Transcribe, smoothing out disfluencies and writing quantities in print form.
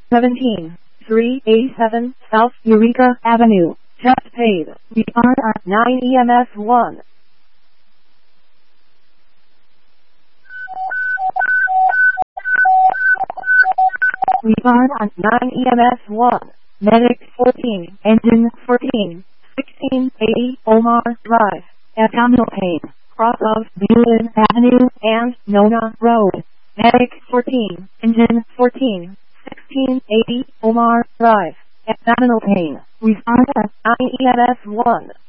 17, 387 South Eureka Avenue, test paid. We are at 9 EMS 1. We are on 9 EMS 1. Medic 14, Engine 14, 1680 Omar Drive, abdominal pain, cross of Bulin Avenue and Nona Road. Medic 14, Engine 14, 1680 Omar Drive, abdominal pain. We are at 9 EMS 1.